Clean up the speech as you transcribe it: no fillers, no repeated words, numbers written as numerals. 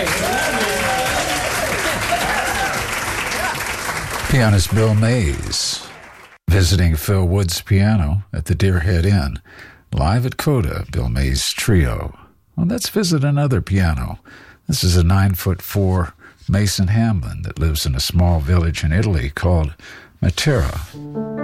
Pianist Bill Mays visiting Phil Wood's piano at the Deerhead Inn. Live at Coda, Bill Mays Trio. Well, let's visit another piano. This is a 9'4" Mason Hamlin that lives in a small village in Italy called Matera.